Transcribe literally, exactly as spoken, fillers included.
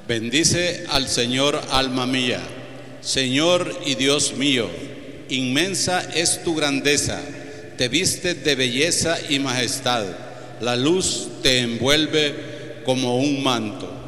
Bendice al Señor, alma mía. Señor y Dios mío, inmensa es tu grandeza, te vistes de belleza y majestad, la luz te envuelve como un manto.